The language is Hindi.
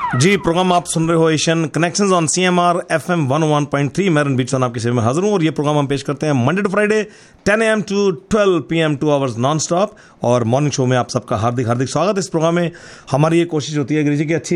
जी, प्रोग्राम आप सुन रहे हो Asian connections on CMR FM 101.3। मैं रणबीर सोन आपकी सेवा में हाजिर हूँ और ये प्रोग्राम हम पेश करते हैं Monday to Friday 10 AM to 12 PM 2 hours non stop. और मॉर्निंग शो में आप सबका हार्दिक हार्दिक स्वागत। इस प्रोग्राम में हमारी ये कोशिश होती है गिरिजी की अच्छी